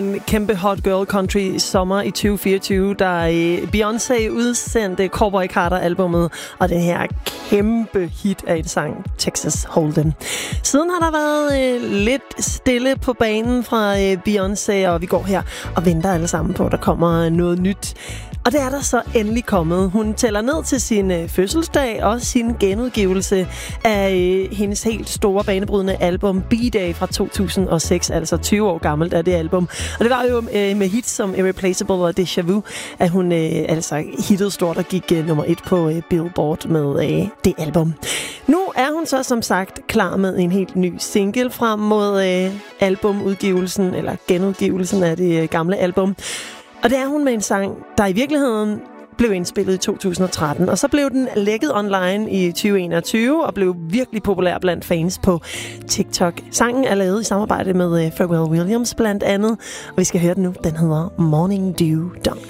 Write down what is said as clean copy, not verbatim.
En kæmpe hot girl country sommer i 2024, da Beyoncé udsendte Cowboy Carter-albummet, og det her kæmpe hit af en sang, Texas Hold'em. Siden har der været lidt stille på banen fra Beyoncé, og vi går her og venter alle sammen på, at der kommer noget nyt. Og det er der så endelig kommet. Hun tæller ned til sin fødselsdag og sin genudgivelse af hendes helt store banebrydende album B-Day fra 2006, altså 20 år gammelt er det album. Og det var jo med hits som Irreplaceable og Deja Vu, at hun altså hittede stort og gik nummer 1 på Billboard med det album. Nu er hun så som sagt klar med en helt ny single frem mod albumudgivelsen, eller genudgivelsen af det gamle album. Og det er hun med en sang, der i virkeligheden blev indspillet i 2013, og så blev den lækket online i 2021 og blev virkelig populær blandt fans på TikTok. Sangen er lavet i samarbejde med Pharrell Williams blandt andet, og vi skal høre den nu. Den hedder Morning Dew Dawn.